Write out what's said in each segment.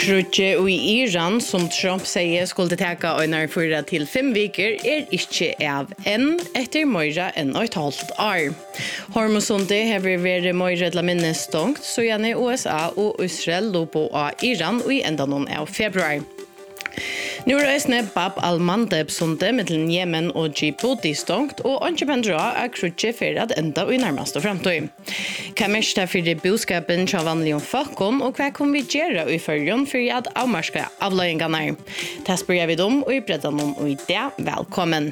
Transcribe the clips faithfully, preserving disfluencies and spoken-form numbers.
Krutje i Iran, som Trump sier skulle teka øyner fyra til fem viker, er ikke av enn etter møyre enn et halvt år. Hormosundet har vært møyre til minnestongt, så gjerne U S A og Israel lå på av Iran i enda noen av februar. Nu reisne Bab al-Mandeb sundet mellom Yemen og Djibouti stongt, og ikke pendra er krutje for at enda i nærmeste fremtid. Hva mest er for budskapen til vanlige folkene, og hva kan vi gjøre i følgen for at avmarske avløyingene? Det spør jeg vidt om, og i bredden om og i det. Velkommen!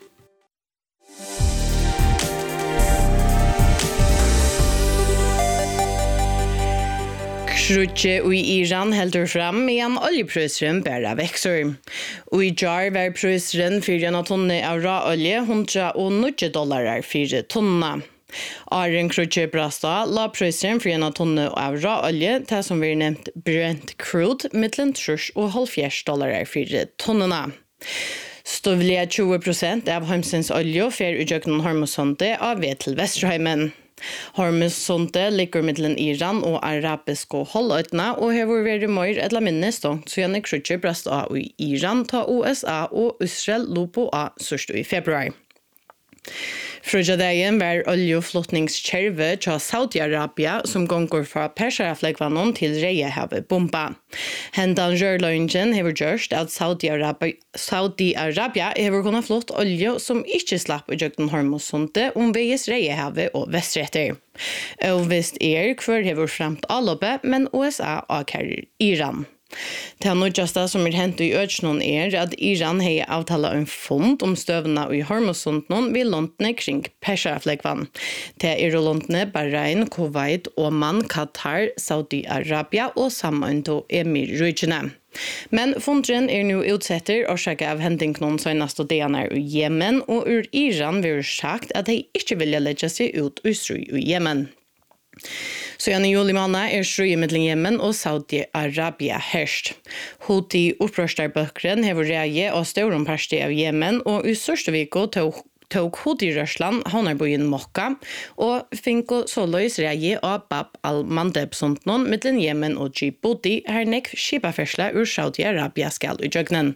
Krutje i Iran heldur fram medan oljeprisen bare vekser. Og i jar var prisen for en tonne av råolje hundra og nitton dollar for tonna. Aren Krutje Brasta la prisen for en tonne av råolje til som vi nevnt Brent Crude mellom tre og halvfjerds dollar for tonnene. Støvlige tjue prosent av Heimsens olje fer utjøkken Hormosundet av ved til Vesterheimen. Hormosundet ligger mellom Iran og arabiske halvøyene og har vært mer eller mindre stångt så gjerne Krutje brast av i Iran ta U S A og Israel lå på av sørst i februar. Frøjadagen var oljeflottningskjerve til Saudi-Arabia som gonger fra Perserafleggvannon til Reiehavet bomba. Hendan rørløgningen har gjort at Saudi-Arabia, Saudi-Arabia har kunnet flott olje som ikke slapp i jøkken Hormosundet om veis Reiehavet og Vestretter. Og visst er hver har fremt avloppet, men U S A avkærer Iran. Det nødjaste som er hentet i ødsnån er at Iran har avtalt en fond om støvene i Hormosundet ved låntene kring Perserafleggvann. Det er låntene Bahrain, Kuwait, Oman, Qatar, Saudi-Arabia og Samøyne Emirrykene. Men fondren er nå utsetter årsaker av hendingen seneste dagene i Yemen, og ur Iran vil sagt at de ikke vil legge seg ut i strid i Yemen. Så i juli måned er strøye mellom Yemen og Saudi-Arabia herst. Houthi opprørsterbøkeren har reie av større parti av Yemen, og i sørste viko tok, tok Houthi-rørsland havnerbyen Mokka, og fikk såløys reie av Bab al-Mandeb sondnån mellom Yemen og Djibouti, her nek skipafersla ur Saudi-Arabia skal i jøgnen.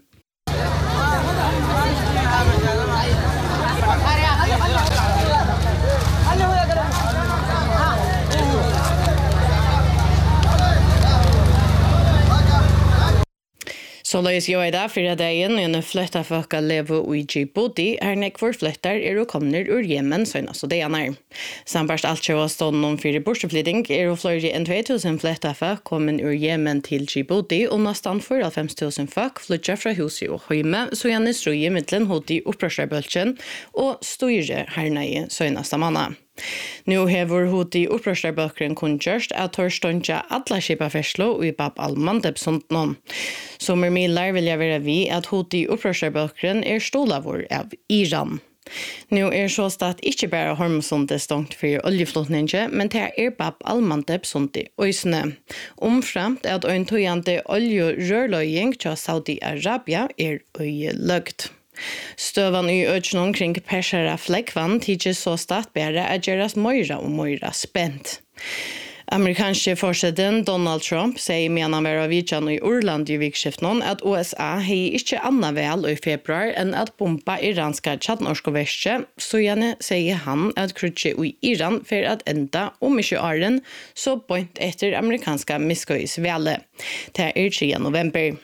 Så løs jo i dag for dagen når en flytta folk lever i Djibouti, her nekvar flyttar er og kommer ur Yemen søgnast og dagene. Sambarst alt kjøy var stående om fire borteflytting er og flere enn två tusen flytta folk kommer ur Yemen til Djibouti, og nesten fyrtifem tusen folk flyttar fra huset og høyme, så gjerne strøye mittelen Houthi opprørsarbølgen og styre her nøye søgnast av manna. Nu hever Houthi opprørsarbølgen kun gjørst at torståndja alle skipaferslo i Bab al-Mandeb sondnån. Som er milar vil jeg være vi at Houthi opprørsarbølgen er stolavur av Iran. Nu er så stad ikke bare Hormosundet stångt for oljeflotninge, men det er Bab al-Mandeb sondet øysene. Omframt at en tøyande oljerørløying til Saudi-Arabia er øyeløgt. Støvan i ødsnån kring Perserafleggvann tidser så stad bare at gjøres møyre og møyre spent. Amerikanske forsiden Donald Trump sier med han var av vidjan i Orland i vikskiften at U S A har ikke annet vel i februar enn at bomba iranska tjadnorske verste, så gjerne sier han at krutje i Iran for at enda om ikke åren så point etter amerikanska miskøysvele. Det er tredje november.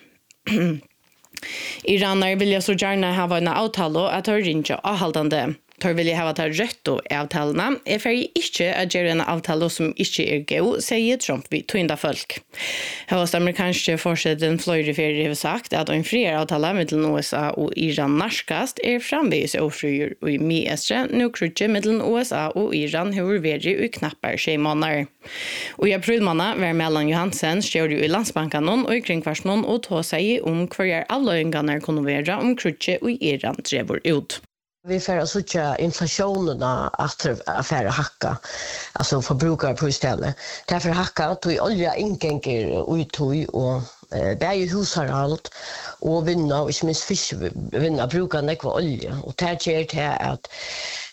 Iraner vil jeg så gjerne ha en avtale at de ringer avholdende. Tor vil jeg ha ta rødt og avtalene. Jeg får ikke at gjøre en avtale som ikke er god, sier Trump vid tøynda folk. Høyest amerikanske forsiden flere ferier har sagt at en friere avtale mellom U S A og Iran narskast er framvis og frier og i mye nå krutje mellom U S A og Iran har vært i knappere tjej måneder. Og i aprilmåned var Mellan Johansen stjør i landsbanken og i kringkvarsmån og tog seg om hver avløyngene kunne være om krutje og Iran drever ut. Vi får så att inflationen efter affärer hacka alltså förbrukare på istället. Därför hacka tog olja ingånger uttog och det är ju hushåll och vinna och inte minst fisk vinna brukar nekva olja och det ger till att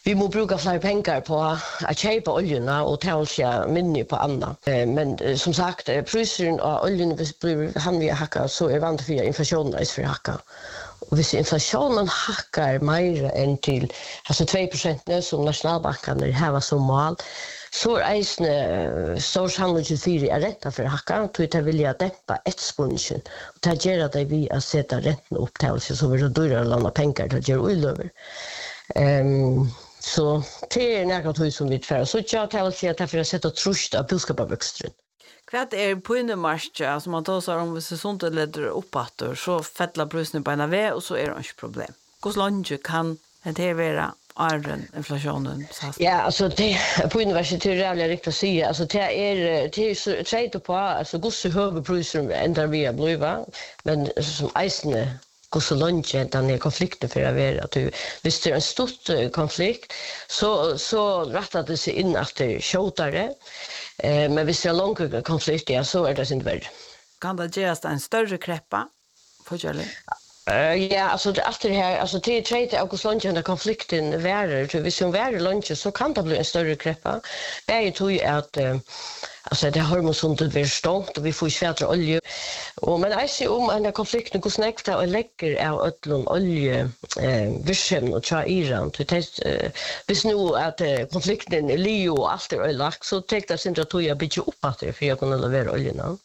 vi må bruka fler pengar på att köpa oljorna och tälja minne på andra. Men eh, som sagt, eh, priserna av oljan blir han vi hacka så är vant för inflationen är för hacka. Och hvis inflationen hackar mer än till alltså två procent som nationalbanken har som mål, så är det stor sannolikhet för att rätta för hacka, så det vill jag dämpa expansion. Och det gör att vi att sätta räntan upp till sig så vi då dyrare låna pengar till att göra över. Ehm så det är något som vi för så jag tar sig att för att sätta trust av boskapsväxten. Vad är på en marsch som man tar så om vi så sånt leder uppåt så fettla priserna på en väg och så är det inte problem. Hur långt kan det vara arren inflationen så Ja, alltså det på universitetet är det riktigt att säga. Alltså det är det är så trade på alltså hur så höga priser ändrar vi att bliva men som isne hur så långt den är konflikten för att vara att du visst det är en stor konflikt så så rättar det sig in efter shotare. Eh men visst det är en lång konflikt ja så är det inte värd. Kan det ge oss en större kreppa för Charlie? Uh, ja, alltså det efter det här, alltså det tredje august lunch när konflikten värre, så hvis hon värre lunch så kan det bli en större kreppa. Det är ju tror att uh, alltså det har man sånt det blir stångt och vi får svärdre olja. Och men jag ser om den konflikten går snäckta och läcker av öllon olje eh vision och tra Iran till test uh, hvis nu att uh, konflikten är Leo och allt är lagt så tänkte jag sen att jag bygger upp att det för jag kunde leverera oljan.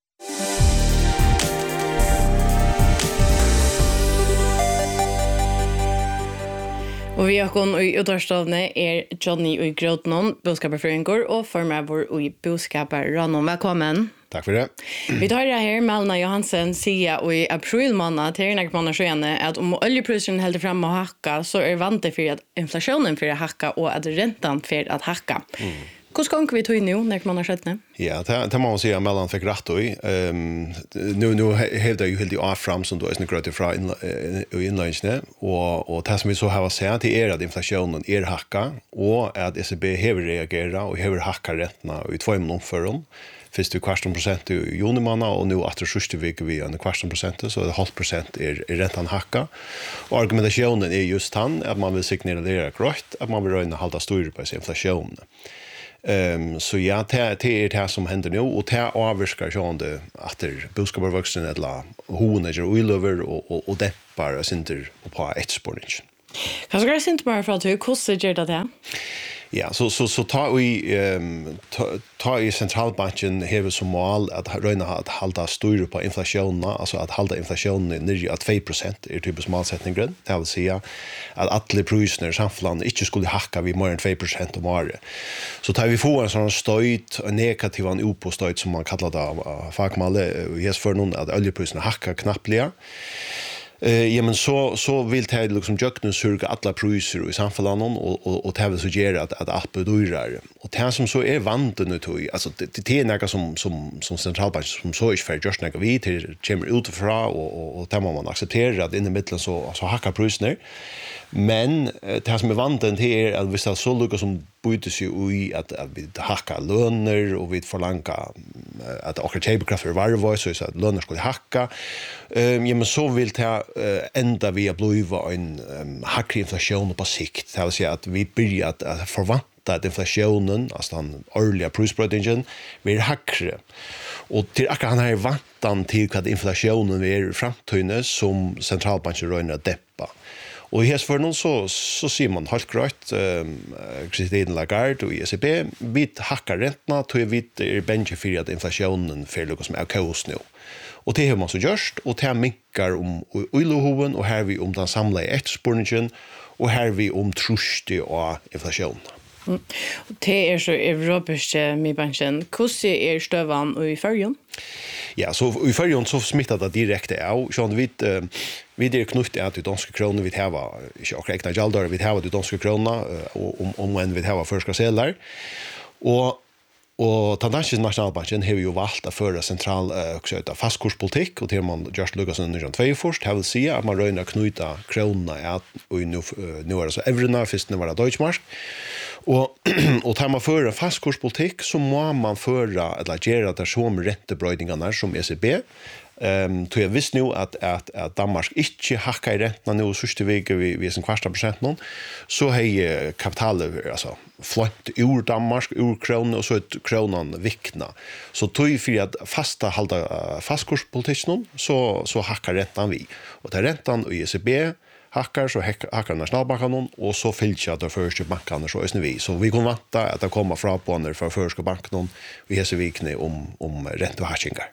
Og vi har kun i utvarstavne er Johnny og Gråtnon, boskaperfrøyngår, og formøver og boskaper Rannon. Velkommen. Takk for det. Vi tar det her, Malna Johansen sier i april måned til Ernak måned sjøene at om oljeprisen helder frem å hakka, så er vant det for at inflasjonen for å hakka og at rentan for å hakka. Mm. Hvordan kan vi ta inn nå, når man har sett det? Ja, det, det må man si at Mellan fikk rett i. Um, nå nå hevde jeg jo helt i av fram som du er snakket fra innlønnsene, og, og det som vi så har sett er at inflasjonen er hakka, og at E C B hever reagera og hever hakka rentene i två måneder omføren. Først er kvarsten prosent i junimåned, og nå etter sørste vik vi en kvarsten prosent, så det halv prosent er, er rentan hakka. Og argumentasjonen er just han, at man vil signalere grøtt, at man vil røyne halda styr på inflasjonen. Um, så ja, det, det er det som händer nu, og det avvirker sånn det at boskapervoksen eller hoene er uiløver og, og, og dempar sinter på etterspåring. Hva skal jeg sinter bare for at du hvordan gjør det det? Ja, så så så ta vi ehm ta, ta i centralbanken har som mål att röna att hålla styr på inflationen, alltså att hålla inflationen nere at två procent är typisk målsättningen. Det vill säga att alla priserna i samhället inte skulle hacka vid mer än två procent om året. Så tar vi få en sån stöd, en negativ en opåstöd som man kallar det av fagmalle, ges för någon att oljepriserna hackar knappliga. Eh ja men så så vill det liksom jökna surga alla priser i samhället och och och det vill så göra att att allt bedyrar och det som så är vant nu till alltså det det är något som som som centralbanken som så är för just något vi till kommer utifrån och och det må man acceptera att in i mitten så så hackar priserna. Men det som är vant det är att vi ska så lucka som byter sig i att, att vi hackar löner och vi förlangar att åka köpkraft för varje voice så att löner skulle hacka. Um, ja men så vill det uh, ända vi att bliva en um, hackrig inflation på sikt. Det vill säga att vi börjar att, att förvänta att inflationen, alltså den årliga prisbrödningen, blir hackre. Och till akkurat han här vantan till att inflationen är framtiden som centralbanken röjnar att deppa. Och här för någon så så ser man helt grött ehm Christine Lagarde och E C B vi hackar räntorna till vi är bench för att inflationen för något som är kaos nu. Och det har man så gjort och det minkar om oilohoven och här vi om den samlade efterspårningen och här vi om truste och inflation. Mm. Det är så europeiskt med banken. Hur är stövan i färgen? Ja, så i färgen så smittar det direkt av. Så vi vi är knutet att de danska kronor vi har inte och räkna jaldar vi har de danska kronorna och om om en vi har förska sedlar. Och och Tandansk nationalbanken har ju valt att föra central också uh, fastkurspolitik och till man just Lucas under två först har vill säga att man röna knuta kronorna att och nu nu är det så eurona först när var det Deutschmark Och och tar man för en fastkurspolitik så må man föra eller göra det som räntebröjningarna som E C B. Ehm då jag visste nu att att att Danmark inte hackar i räntorna nu sista veckan vi vi som kvarta procent någon så har kapital alltså flott ur Danmark ur kronan och så ett kronan vikna så tog för att fasta hålla fastkurspolitiken så så hackar räntan vi och där räntan och E C B hackar så hackar Nationalbanken och så fylls det första bankerna så är vi så vi kommer vänta att det kommer från på när för första banken vi har så vikne om om räntehackingar.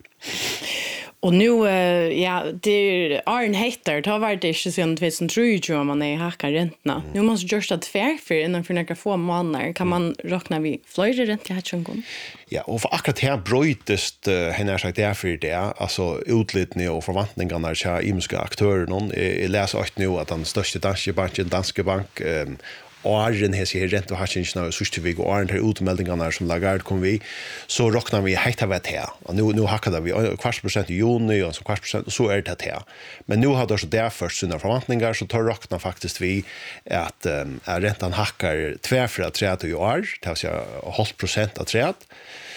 Och nu, uh, ja, det är Arn Heter, det har varit det sedan tjugohundratjugo om man är hackar räntorna. Mm. Nu måste görs det tvärför innan för några få månader. Kan man räkna vid flera räntehatchungon? Ja, och för akkurat här bröjtest uh, henne sagt därför det, alltså utlitning och förvantningarna till imiska aktörer. Någon, jag läser också nu att den största danska banken, Danske Bank, um, Åren har sig rent och hatchingen och sista vecka och åren här utmeldingarna som Lagarde kom vi så räknar vi hejta vet här och nu nu hackade vi kvart procent i juni och så kvart procent så är det här men nu har det så där först sina förväntningar så tar räknar faktiskt vi att um, är räntan hackar tvärfra trettio i år det vill säga halv procent av trettio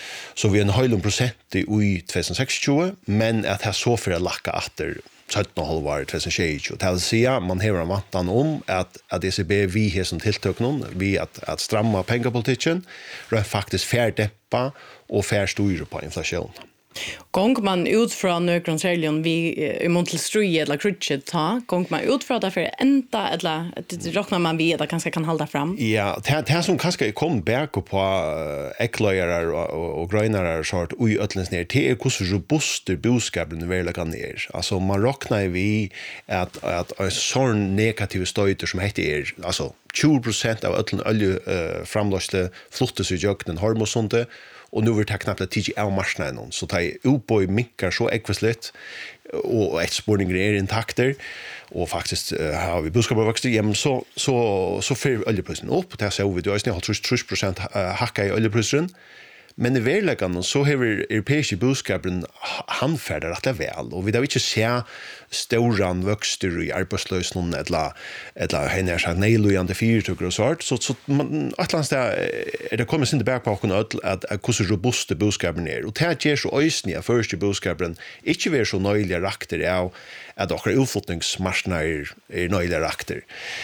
så vi är en halv procent i tjugohundrasextio men att här så för att lacka åter sjutton halvår tjugohundratjugo. Det vill säga man har en vantan om att att E C B vi har som tilltök någon vi att att stramma pengapolitiken rent faktiskt färdeppa och färstyra på inflation. Gång man ut från någon säljon vi i Montelstrui eller krutchet ta gång man ut från därför ända eller räknar man vid att kanske kan hålla fram. Ja, det det som kanske kom back på eklojar och och grönar sort oj ötlens ner till hur så robust boskapen väl kan ner. Alltså man räknar vi att att en sån negativ stöter som heter är alltså tjugo procent av ötlen olje framlöste flottes i jöknen hormosonte och nu vill ta knappt att tiga av marknaden så tar uppboy minkar så ekvisligt och ett spårning är intakter och faktiskt uh, har vi boskapväxt igen så så så för oljepriset upp det så vi då är trettio procent hacka i oljepriset men i verkligheten så har europeiska boskapen handfärdar att det väl och vi då inte se stora växter i arbetslösheten eller eller henne så nejlojande fyrtog och sånt så så man atlantis är det kommer sin tillbaka på att att hur robusta boskapen är och det ger så ösniga första boskapen inte ver så nöjliga rakter av att också utflyttningsmarknader är nöjliga rakter.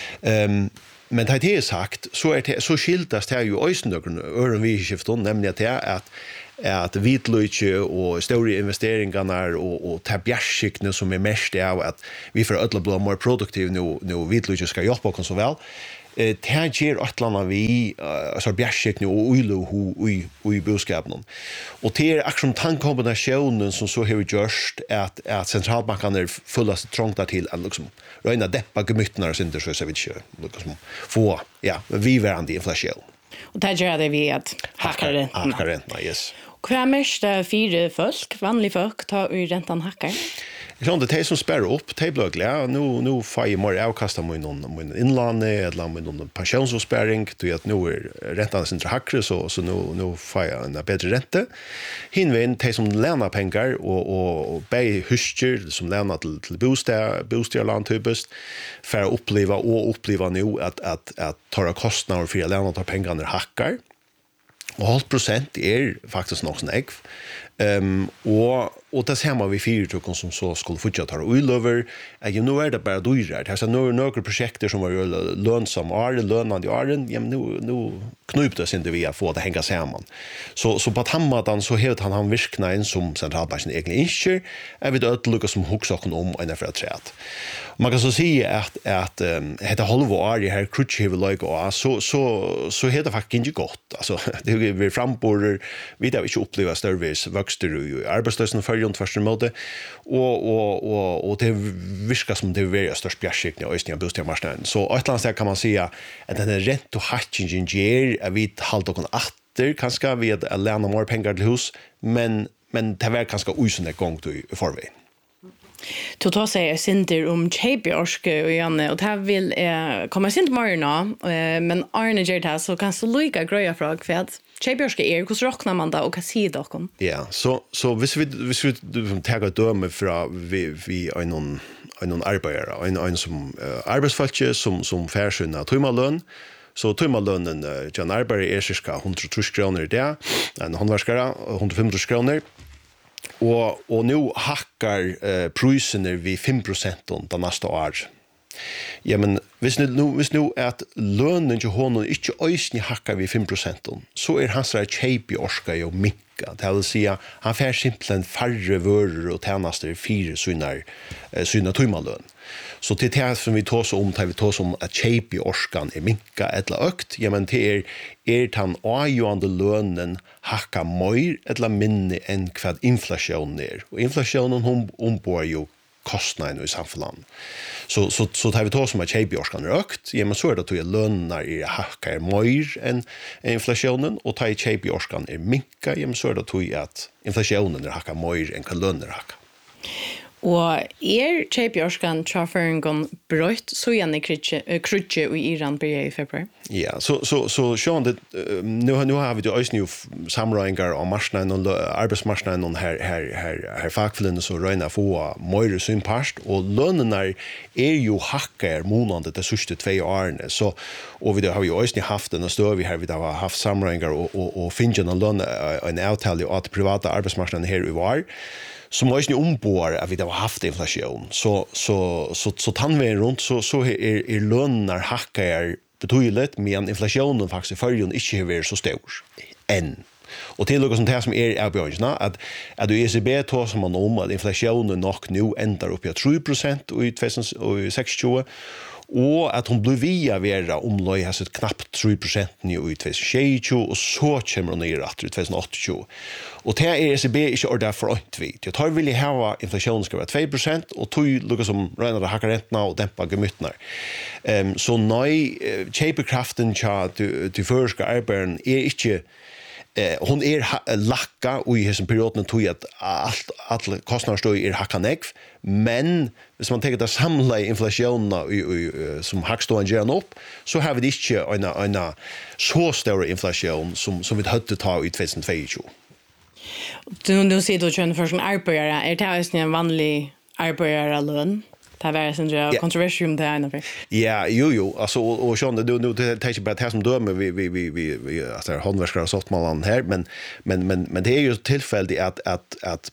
Ehm men det är sagt så är det så skiltas det ju ösnöken öron vi skiftar nämligen att det är att att vitlöjtje och stora investeringar och och tabjärskikne som är mest av att vi för att bli mer produktiv nu nu vitlöjtje ska jobba på så väl eh det ger atlarna vi så bjärskikne och oilo hu i i boskapen och det är action tankkombinationen som så har gjort att att centralbankerna är fullast trångt till att liksom röna deppa gemyttnar och inte så så vid kör liksom få ja vi värande inflation. Och det gör det vi att hackar räntan. Hackar räntan, yes. Hva er mest fire folk, vanlige folk, tar ur rentan hackar? Jag tror det är som spärrar upp, det blir glad. Nu nu får jag mer avkasta med någon med inlande eller med någon pensionsspärring till att nu är räntan sin hackre så så nu nu får jag en bättre ränta. Hinvin det som lämnar pengar och och, och be husker som lämnar till till bostad, bostadsland typiskt för att uppleva och uppleva nu att att att ta kostnader för att lämna ta pengarna hackar. Och halv procent är faktiskt nog snägg. Ehm och och det ser man vi fyrtokon som så skulle fortsätta och över. Jag nu är det bara dyrt. Det är så några några projekt som var lönsamma är lönande åren. Ja nu nu knuptes inte vi att få det hänga samman. Så så på Hammardan så helt han han virkna in som centralbanken egentligen inte. Jag vet att lucka som huxar om en för träd. Man kan så säga att att det halvår i här crutchhevel like och så så så heter faktiskt inte gott. Alltså det vi framborder vi där vi inte uppleva service växter i arbetslösheten för runt första mode och och och och det viskar som det är väldigt störst bjärskikne och östniga bostadsmarknaden. Så ett kan man säga att den är rätt och hatching ger är vi halt och åter kanske vi att lämna mer pengar till hus men men det var kanske osynne gång till förväg. Du tar sig synder om Tjejbjörske och Janne och det här vill eh, komma synd morgon eh, men Arne gör det här så kan så lika gröja fråga för att Tjejbjörske är hur råknar man då och vad säger dock? Ja, så så hvis vi hvis vi tar ett döme från vi vi en någon en någon arbetare en en som uh, arbetsfolk som som färsynna timmarlön Så timalönen uh, Jan Arbery är cirka hundratusen kronor det. En handverkare hundrafemtio kronor. Och och nu hackar uh, priserna vid fem procent den nästa år. Ja, men hvis nu, nu, hvis nu at lønnen til honom ikke øysni hakkar vi fem procent, så er hans kjeip i orska jo minka. Det vil si at han får simpelthen færre vører og tjenester fire synar, synar tøymaløn. Så til det som vi tås om, tar vi tås om at kjeip i orskan er minka eller økt, ja, men det er, er den avgjørende lønnen hakka mer eller minne enn hva inflasjonen er. Og inflasjonen hun ombor jo kostnaden i samfunnet. Så så så tar vi tå som att kjeip orskan rökt, ja men så är det att lönar är hackar mer än inflationen och tar kjeip orskan är minka, ja men så är det att inflationen är hackar mer än kan lönar hacka. Og er kjeipjorskan trafføringen brøtt så gjerne krutje i Iran blir i februar? Ja, så så så sjön det nu nu har vi ju ösnju samröingar om marsnaden och arbetsmarsnaden och här här här här fackföreningen så röna få mer synpast och lönerna är ju hackar månader det sista två åren så och vi har ju ösnju haft en stor vi har vi har haft samröingar och och och finna en lön en avtal att privata arbetsmarknaden här i var som var ju ombord att vi har haft inflation så så så så tandvägen runt så så är är lönar hackar betydligt men inflationen faktiskt i förrjun inte har varit så stor än. Och till något sånt här som är avbjörnsna att att du E C B tar som man om att inflationen nog nu ändrar upp till tre procent i tjugohundrasextio och att hon blir via vara omlöj har sett knappt tre procent nu i tjugohundratjugo och så kommer hon ner att i tjugohundraåttio. Och det är E C B inte ordet för att vi. Jag tar vill ha inflationen ska vara två procent och tog lukar som rönar det hackar räntorna och dämpa gemyttnar. Um, så nej, uh, köpekraften till till förska arbeten är inte Eh hon är er lacka och i hela perioden tog att allt alla kostnader står i hacka neck men hvis man tänker att samla inflationen som hackståen ger upp så har vi inte en en så stor inflation som som vi hade ta i tjugohundratjugo. Du du ser då kön för som arbetare är det en vanlig arbetarlön. Det var en sån kontroversium där inne. Ja, jo jo, alltså och Sean du nu det tar ju bara det som dömer vi vi vi vi vi alltså handverkare och softmalan här men men men men det är ju tillfälligt att att att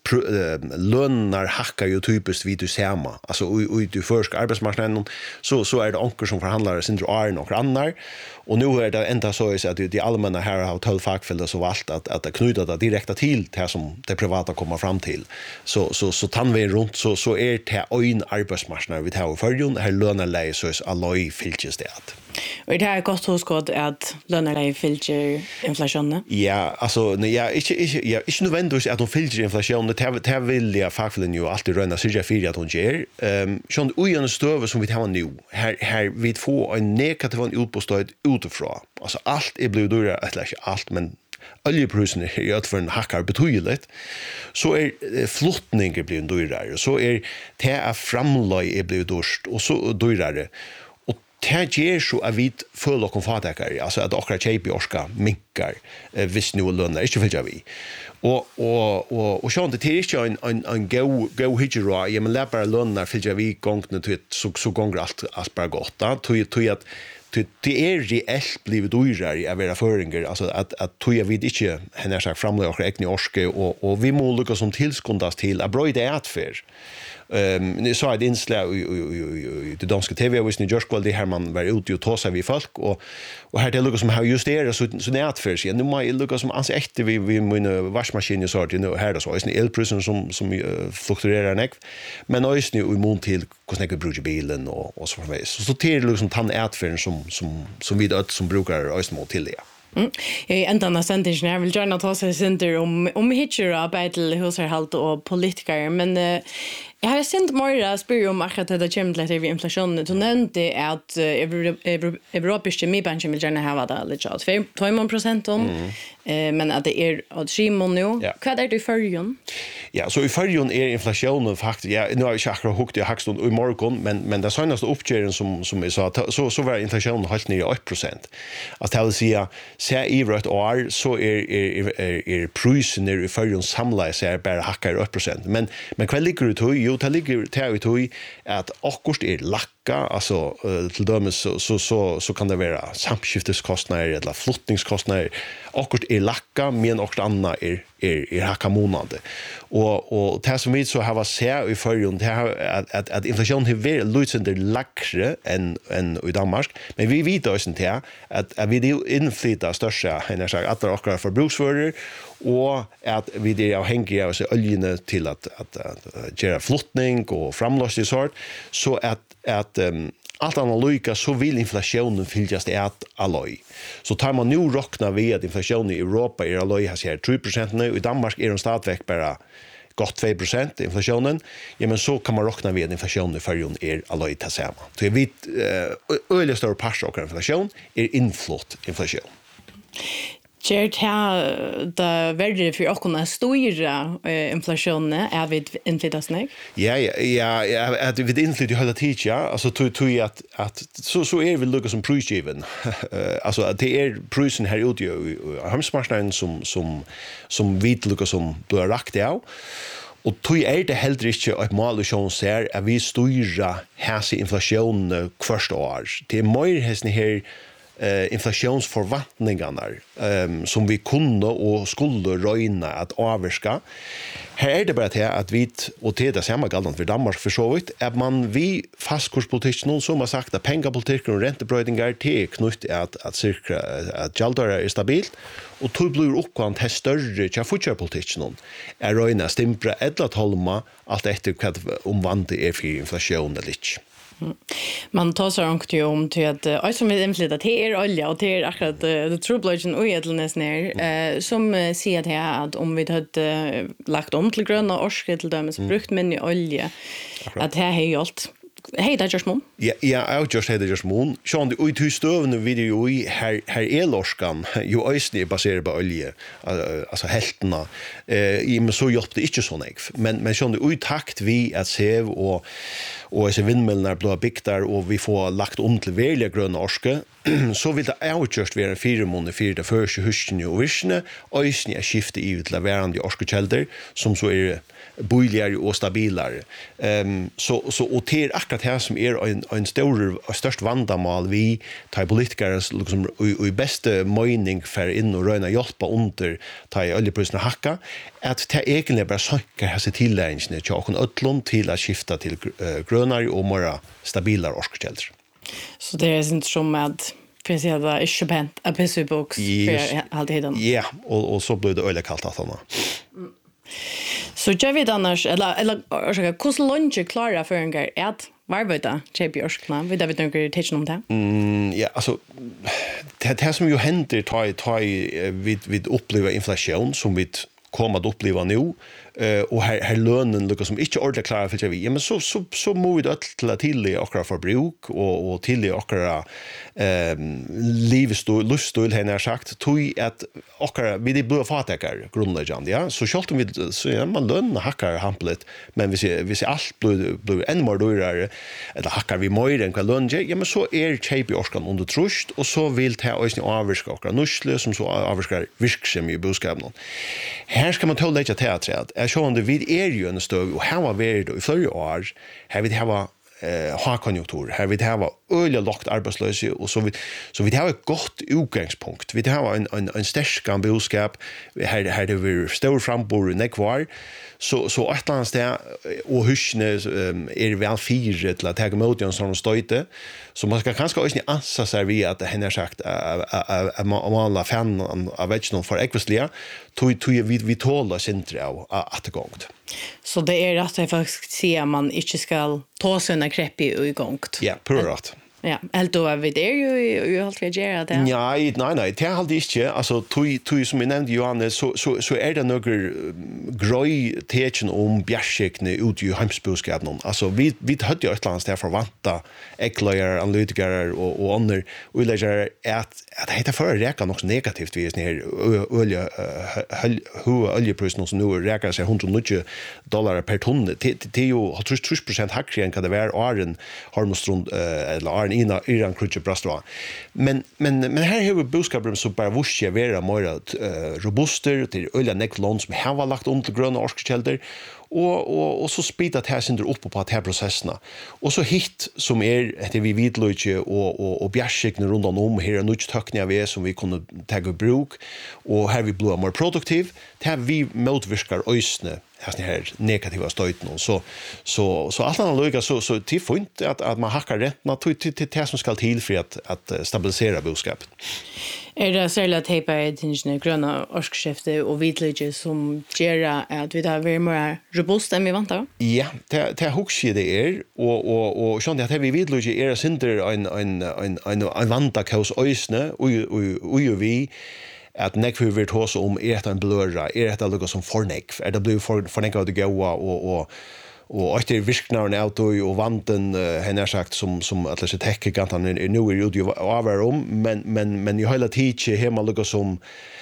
lönar hackar ju typiskt vid du serma. Alltså och du förska arbetsmarknaden så så är det anker som förhandlare sin är några andra och nu är det ända så är att de allmänna här har tolv fackfällda så valt att att det knyta det direkt till det som det privata kommer fram till. Så så så tar vi runt så så är det en arbetsmarknad när vi tar förjon här lönerläge så är alloy filches det. Och det är gott hos god att lönerläge filcher inflationen. Ja, alltså nej ja, inte inte ja, inte nödvändigt att de filcher inflationen det det vill jag fackfällen ju alltid röna sig för att hon ger. Ehm sån ojön stöver som vi har nu. Här här vi får en negativ utbostad utifrån. Alltså allt är blivit dyrare eller inte allt men oljepriserna är ju för en hackar betydligt så är flottningen blir dyrare så är det är framlöj är blivit dyrt och så dyrare och det ger så att vi följer komfortäkare alltså att akkurat köp i orska minkar visst nu lönar inte för vi och och och och sånt det är inte en en en go go hijra jag men läpar lönar för vi gångt till så så gånger allt allt bara gott då tog tog att det är reellt blivit dyrare att vara föringer alltså att att tog jag vid inte henne sagt framlöj och räkna orske och och vi må lucka som tillskundas till att bröda ätfär. Ehm um, så är inslag i det danska T V och i New York väl det här man var ute och tåsa vi folk och och här det lucka som har justerat så så nätfär sig nu må lucka som anse äkta vi vi mina vaskmaskiner så att nu här då så är det elprisen som som uh, fluktuerar näck men nu är i mån till hur snäcker brukar bilen och och så vidare så så till liksom tann ätfär som som som vi då som brukar ösmo till det. Mm. Jag är ända nästan inte när jag vill gärna ta sig center om om hitcher arbete hos er halt och politiker men uh, jag har sent mer spyr om att det kommer till att inflationen så nämnde att europeiska mibanken vill gärna ha det lite så två procent om eh men att det är att Simon nu vad är det för förjon? Ja, så i förjon är inflationen faktiskt ja nu har jag akkurat hukt i hackstund i morgon men men det senaste uppgörelsen som som jag sa så så var inflationen helt ner i åtta procent. Att det vill säga ser i rätt år så är är är, är priset ner i förjon samlas så är bara hackar åtta procent men men kväll ligger det ju det ligger till ut i att akkurat är lack lacka, alltså uh, till dömes så, så, så, så kan det vara samskifteskostnader eller flyttningskostnader. Akkurat är lacka, men också andra är, är, är hacka månade. Och, och det som vi så har sett i förrjun, det är att, att, att inflationen har varit lite lackre än, än i Danmark, men vi vet också inte att, att vi inflyttar största att det är akkurat förbruksvaror och att vi är avhängiga av oljene till att, att, att göra flottning och framlöst i sort, så att, att um, allt annat lika så vill inflationen fyljas till att alloy. Så tar man nu rockna vid att inflationen i Europa är alloy har sig tre procent nu, i Danmark är de stadväck bara gott två procent inflationen, ja men så kan man rockna vid att inflationen i färgen är alloy till samma. Så jag vet, uh, öliga större parser av inflation är inflott inflation. Gjert her det verre for å kunne styre uh, inflasjonen er vi innflyttet snakk? Ja, ja, ja, ja, at vi innflyttet hela tid, ja. Altså, tog, tog at, at så, så er vi lukket som prisgiven. Altså, det er prisen her ute i hamsmarknaden som, som, som vi lukket som blir rakt av. Og tog er det heller ikke et mål å ser at vi styrer hese inflasjonen hvert år. Det er mer hese her Uh, inflationsforvantningarna um, som vi kunde och skulle röjna att avvarska. Här är det bara det att vi, och det är det samma gallant för Danmark för så vitt, att man vi fastkurspolitiken som har sagt att pengapolitiken och räntebröjningar till knutt att, att cirka att gäldare är stabilt och då blir uppkvant här större till futures-politiken är röjna stimpra eller att hålla allt efter vad omvandling är för inflation eller inte. Mm. Man tar så långt ju om till att uh, som vill inflytta till er olja och till er akkurat uh, det trublagen och edleness ner uh, som uh, säger det att om vi hade uh, lagt om till gröna orske till dem så brukt men i olja att det här är allt. Hej där just mom. Ja, ja, jag just hade just mom. Sean det ut hur stövne video i här här elorskan ju ösni baserat på olja. Alltså heltna. Eh i men så hjälpte det inte så nek. Men men Sean det ut takt vi att se och och så vindmöllnar blå biktar och vi får lagt om till välja gröna orske så vill det outjust vara fyra månader för det första hösten och visne ösni är skifte i till varande orskekällor som så är boiligare och stabilare. Um, så så och det är akkurat här som är en en stor störst vandamal vi tar politiker liksom i, i bästa mening för in och röna hjälpa under ta oljepriserna hacka att det egentligen bara söker här sig till längre till och öllon till att skifta till uh, grönare och mer stabilare orskekällor. Så det är inte som att för att säga att det är inte pent a piece box för alltid. Ja, och och så blir det öle kallt att han. Så jag vet annars eller eller hur långt klara för en grej att var vet jag J P Orskna vi David några teach om det. Mm ja alltså det det som ju händer tar tar vid vid uppleva inflation som vi kommer att uppleva nu eh och här här lönen lukar som inte ordentligt klara för vi. Ja men så så så måste vi då till till i akra förbruk och och till i akra ehm livsstil luststil har jag sagt tog att akra vi det blir fatakar grundläggande ja så skall vi så ja man lön hackar hamplet men vi ser vi ser allt blir blir än mer dyrare eller hackar vi mer än vad lön ja men så är J P Orskan under trust och så vill ta oss ni avvarska akra nusle som så avvarskar virksam i boskapen. Här ska man ta lite teatret. Jag såg det vid er ju en stöv och här var vi då i förra år. Här vi har eh högkonjunktur. Här vi har öliga lågt arbetslöshet och så vi så vi har ett gott utgångspunkt. Vi har en en en stark boskap. Här här det vi stor frambor i nekvar. Så så attans där och husne är väl fyra till att ta emot en sån stöte. Så man ska kanske också ansa sig vi att henne har sagt att man alla fan av vegetal för ekvislia tog tog vi vi tåla centra att det gångt. Så det är att jag faktiskt ser man inte ska ta såna krepp i gångt. Ja, purrat. Ja, helt då vi det ju ju allt vi gör det. Ja, nej nej, det har det inte. Alltså tog tog som jag nämnde Johannes så så så är det några gröj tecken om bjärskne ut i hemsboskapen. Alltså vi vi hade ju ett lands där förvanta ekloyer analytiker och och andra och lägger att att det heter för räka något negativt vi är ner olja hur oljepriset som nu räkar sig hundra dollar per ton. Det det är ju har trettio procent hackre än kan det vara åren har måste eller ina Iran krutche brastra. Men men men här har vi boskapen som bara vuxje vara mer uh, robuster till olja necklons som har lagt om till gröna orskekällor och och och så speeda det här synder upp på att här processerna. Och så hit som är det vi vidlöje och och och bjärskne runt om här är mycket tackniga vi som vi kunde ta i bruk och här vi blir mer produktiv. Det här vi motverkar ösne här här negativa stöten så så så allt annat lika så så till fint att att man hackar räntorna till till det som ska till för att att stabilisera boskapet. Är det särskilt tejpa i tingene gröna årsskifte och vidlöje som gör att vi har varit mer robust än vi vantar? Ja, det det huxar det är och och och sånt att vi vidlöje är synder en en en en en vanta kaos ösne och och vi att neck vi vill hos om är det en blurra är det något som forneck är det blir för forneck att gå och och och att det visknar en auto och vanten henne sagt som som att läsa täckant han är nu är ju över om men men men ju hela tiden hemma något som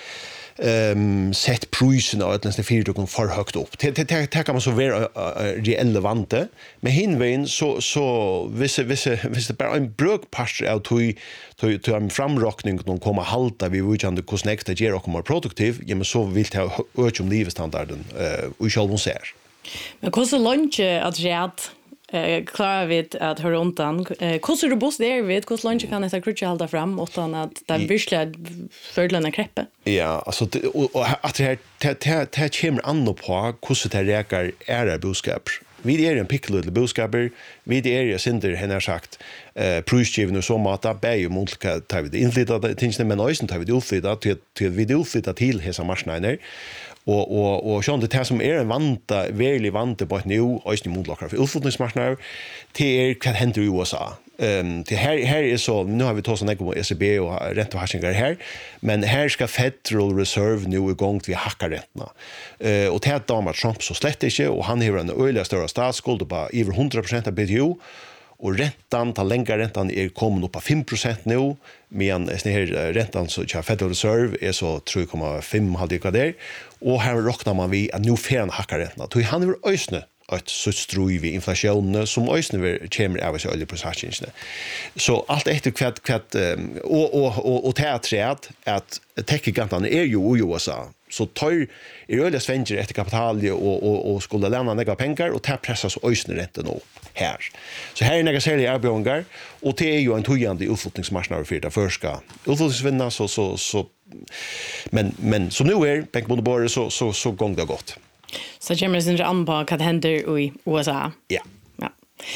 ehm sett prisen och att det fyra du kan för högt upp. Det det det kan man så vara relevante. Men hinvägen så så vissa vissa vissa bara en brukpastor av tog tog tog en framrockning någon komma halta vi vill inte kostnäkt det ger och mer produktiv. Ja men så vill ta öka om livsstandarden eh och själv hon ser. Men hur så lunch att rätt eh klarar vi att höra undan hur så robust det är vet hur lunch kan det krutcha hålla fram utan att det virkliga fördelarna kreppe. Ja, alltså och att det det det det kommer an på hur det räkar är det boskap. Vi är en pickle boskaper. Vi är ju synder henne sagt eh prisgiven och så mata bäj och mulka tar vi det inflytande tingene men ösen tar vi det utflytta till till vi det utflytta till hesa marsnader. Och och och sånt det som är en vanta väldigt vanta på ett nu ösn motlockar för utflyttningsmarsnader till vad händer i U S A. Ehm det här här är så nu har vi tagit såna på E C B och räntehöjningar här men här ska Federal Reserve nu igång till hacka räntorna. Eh och det Donald Trump så slett inte och han har en öliga större statsskuld på över hundra procent av B D O och räntan ta längre räntan är kommer upp på fem procent nu medan den här räntan så till Federal Reserve är så tre komma fem halv där och här räknar man vi att nu färn hacka räntorna. Då han vill ösna att så strui vi inflationen som ösnen kommer av sig oljeprocessingen. Så allt efter kvat kvat och och och och teatret att techgigantarna är ju i U S A. Så tar är öliga svänger efter kapital och och och skulle lämna några pengar och ta pressas ösnen räntan upp här. Så här är några serier erbjudanden och det är ju en tojande utflyttningsmarknad för det första. Utflyttningsvinna så så så men men som nu är bankbondborre så så så gång det gott. Så kommer det sin an på vad händer i U S A. Ja. Ja.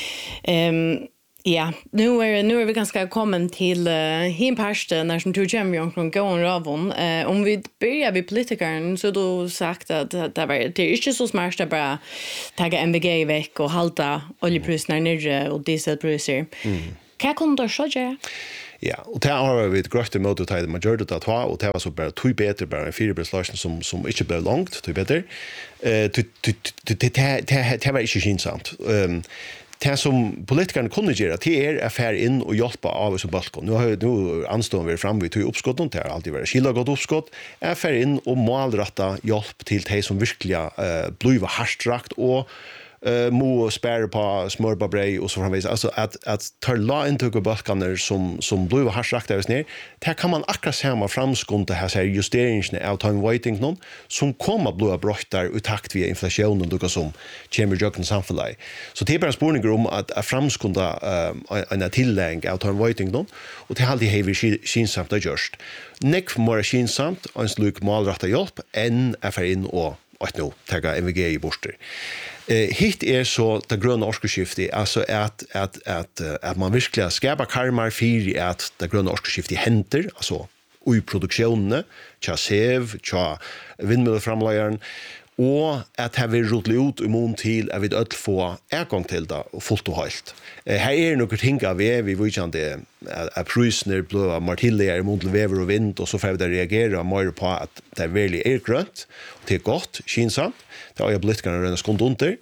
Ehm ja, nu är nu är vi ganska kommen till uh, himparsten när som tog hem från gång ravon. Eh om vi börjar vid politikern så då sagt att det var det är inte så smart att bara ta M V G veck och halta oljepriserna nere och dieselpriser. Mm. Vad kunde då ske? Ja, och det har vi ett grönt emot att det majoritet att ha och det var så bara två bättre bara en fyra beslutning som som inte blev långt två bättre. Eh det det det det var inte skinsamt. Ehm det som politikerna kunde göra det är affär in och hjälpa av oss på balkon. Nu har nu anstår vi fram vi tog uppskott och det har alltid varit skilla gott uppskott. Affär in och målrätta hjälp till de som verkligen eh blivit harstrakt och eh mo spare på smörba brei och så framvis alltså att att ta la into balkaner som som blue harstrakt där ner där kan man akkurat se man framskunta här så justeringen av time waiting någon som kommer blue brottar ut takt via inflationen och som chamber jocken samfällig så det är bara spårning om att att framskunta en tillägg av time waiting någon och det alltid heavy skinsamt det just neck more skinsamt och sluk målrätta hjälp än affär in och att nu ta M V G i borster. Eh hit är så det gröna årsskiftet alltså att att att att man verkligen skapar karmar för att det gröna årsskiftet händer alltså i produktionen, tja sev, tja vindmölleframläggaren och att ha vi rotligt ut i mån till att vi öll få ägång till det fullt och helt. Eh, här är något ting av vi, vi vet inte att prusner blåa martiller i mån till väver och vind och så får vi det reagera mer på att det är väldigt är grönt och det är gott, kinsamt. Det har jag blivit kan röna skont under.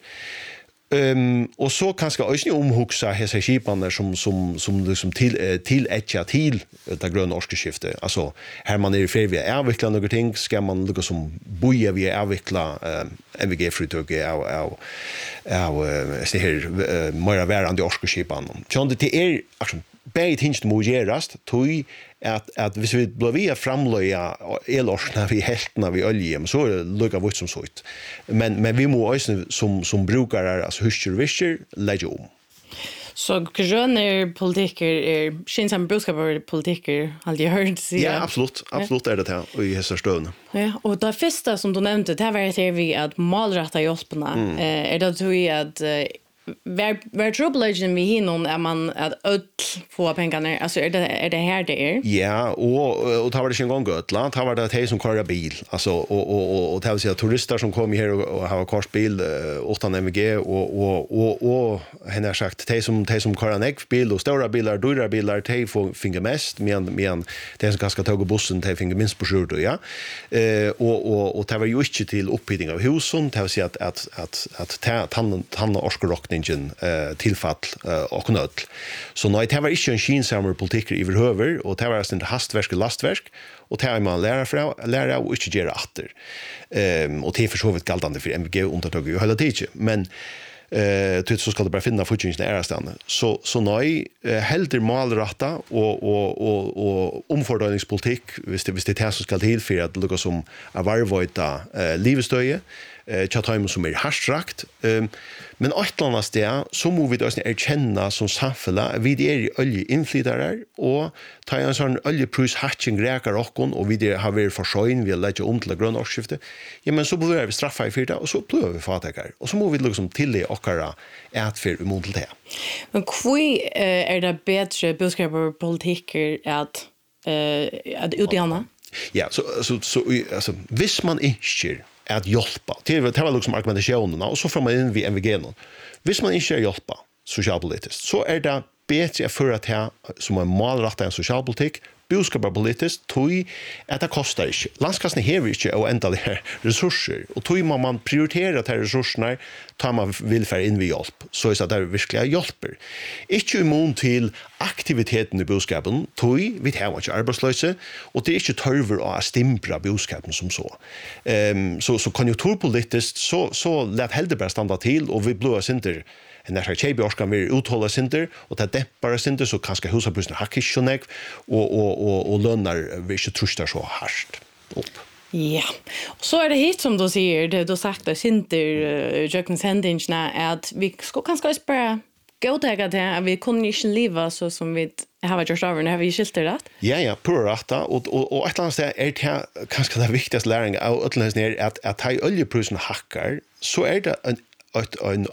Um, och så kanske också omhuxa hesa skipaner som som som liksom till till etcha till det gröna årsskiftet. Alltså här man är i färd vi avveckla några ting ska man lucka som boja vi avveckla eh, M V G-fritug av av av så här mer värande årsskipan. Så det är alltså bäget hinst må gerast, tog at, at hvis vi blir via framløya elorsna vi heltna vi olje, så er det lukka vitt som så ut. Men, men vi må også som, som brukare, altså husker og visker, legge om. Så grønne politiker er skyndsamme budskaper politiker, hadde jeg hørt si. Ja, absolutt. Absolutt er det det i hessa støvne. Ja, og det første som du nevnte, det var det vi at malretta hjelpene. Mm. Er det tror jeg at Var var troublegen vi hinnon är man att öll få pengarna alltså är det är det här det är? Ja, och och tar det en gång gott land har det att som kör bil alltså och och och och det vill säga turister som kommer här och har kort bil åtta M V G och och och och han har sagt de som de som kör en ägg bil och stora bilar dyra bilar de får finga mest men men de som ganska tåg bussen de finga minst på sjur då ja. Eh och och och det var ju inte till upphittning av husen det vill säga att att att att tanna tanna orskrockningen eh tillfall och nöd. Så nej det var inte en skinsammer politik i överhuvud och det var sånt hastverk och lastverk och det har man lära fra lära och inte göra åter. Ehm och det är försovit galdande för M V G undantag ju hela tiden men eh uh, så ska det bara finna fortjänsten är stan. Så så nej uh, helder malratta och och och och omfördelningspolitik visst det visst det här så ska till för att lukka som av varvöta uh, livstöje eh chattaim som är harstrakt um, men åtlandast det så må vi då erkänna som samfälla vi det är olje inflytare och ta en sån oljepris hatching räkar och och vi det har vi försöjn vi lägger om till grön årsskifte ja men så blir vi straffa i fyrta och så blir vi fatakar och så må vi liksom till det och kara att för emot det men kvui är det bättre budskapar politiker att eh att utjämna ja så så så alltså visst man inte att hjälpa. Det var det liksom argumentationen och så får man in vid M V G. Hvis man inte hjälpa socialpolitiskt så är det bättre för att ha som en målrätta en socialpolitik budskapar politiskt tog att det kostar inte. Landskassen har inte och ända det resurser och tog man man prioritera de resurserna tar man välfärd in vid hjälp så är det verkligen hjälper. Inte immun till aktiviteten i budskapen tog vi har inte arbetslösa och det är inte törver att stimpra budskapen som så. Um, så så konjunkturpolitiskt så så lät hellre bara stanna till och vi blåa center en där tjej orskar mer uthålla center och det dämpar center så kanske husapriserna hackar så nek och och och och lönar vi inte trustar så hårt upp. Ja. Och så är det hit som du säger det du sagt att center jöken sendingarna att vi ska kanske bara gå till att vi kunde inte leva så som vi har gjort över när vi skilter det. Ja ja, på rätta och och och ett annat är det kanske det viktigaste läring av utländsk är att att ha oljeprisen hackar så är det en att en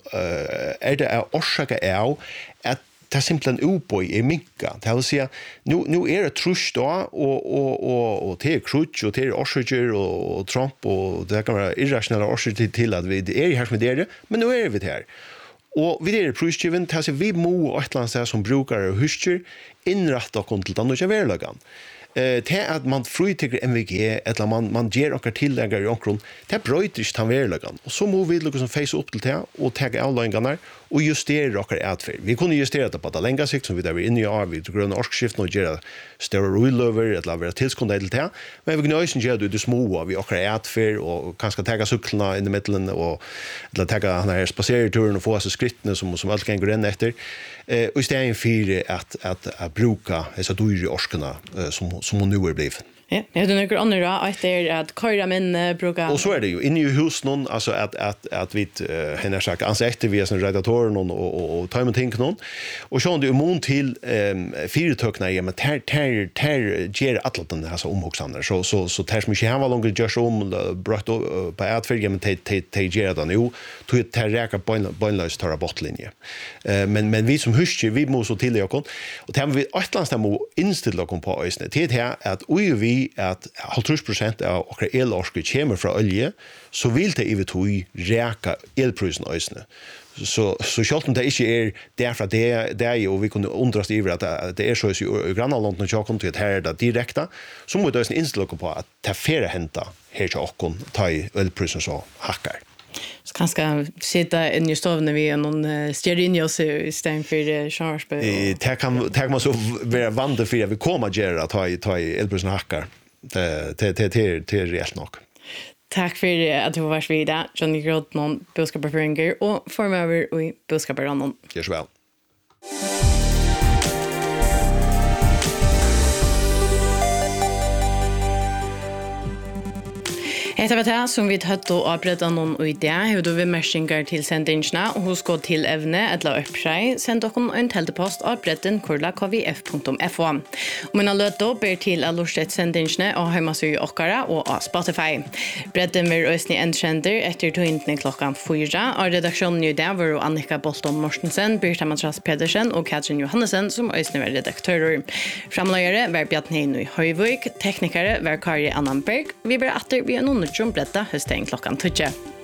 är det är orsaka är att det simpelthen uboi är minka. Det vill säga nu nu är det trust då och och och och det är krutch och det är orsaker och Trump och det kan vara irrationella orsaker till att vi är här med det men nu är vi här. Och vi är prisgiven till att vi må ett land som brukar och husker inrätta konsultan och överlagan. Eh det att man fruytycker M V G eller man man ger och tillägger i omkron det bröter inte han verlagan och så må vi liksom face upp till det och ta avlöningarna och justera och att vi kunde justera det på det längre sikt som vi där vi inne i av vid grön årsskift och göra större rollover eller vara tillskondad till det men vi gnöjsen gör det små vi och att för och kanske ta cyklarna in i mitten och eller ta den här spacerturen och få så skrittna som som allt kan gå in efter eh och istället för att att att bruka så dyra årskarna som som hon nu är blivit. Ja, det är några andra att det är att köra min brukar. Och så är det ju inne i hus någon alltså att att att vi henne sagt ansikte vi är som redaktören och och och time think någon och så det immun till ehm fyrtökna i men ter ter ter ger atlanten alltså omhuxande så så så ters mycket här var långt just om brött på att för men te te te ger det nu till ter räka på bonlös tar bortlinje. Eh men men vi som huske vi måste till det och och det har vi atlanten må inställa kom på ösnet det här att oj vi at halvtrus prosent av okra elorske kommer fra olje, så vil det i tog reka elprisen øysene. Så så sjølten det ikke er derfra det det er jo vi kunne undrast i at det er så i grannlandet når jeg kom til at her er det direkte, så må det innstille på at det er fere henta her til åkken ta i elprisen så hakkar. Så kanske sitta in i stovna vi någon stearinljus i stein för charge. Det kan det man så vara vant för att vi kommer göra att ta i ta i elbussen hackar. Det det det det det är rätt nog. Tack för att du var vid där. Johnny Grodnon, boskapar Ringer och formöver och boskapar annan. Gör så väl. Hetta var det som vi tatt og avbredda noen og idé. Hur du vil mersinger til sendingsna, og husk gå til evne, etla oppskrei, send dere en teltepost av bredden kurla k v f punktum f o. Og minna løtta ber til å lortet sendingsne og heimasøy okkara og av Spotify. Bredden vil øsni endkjender etter togintene klokkan fyra, og redaksjonen i dag var Annika Bolton Mortensen, Birta Matras Pedersen og Katrin Johannesen som øsni var redaktører. Framløyere var Bjartnein i Høyvøk, teknikere var Kari Annanberg. Vi ber atter vi er noen nødvendig bredda høsten klokkan tøtje.